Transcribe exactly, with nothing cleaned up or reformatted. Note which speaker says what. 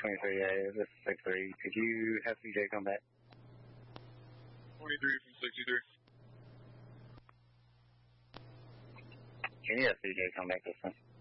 Speaker 1: twenty-three A, this is six three. Could you have C J come back?
Speaker 2: twenty-three from sixty-three.
Speaker 1: Can you have C J come back this time?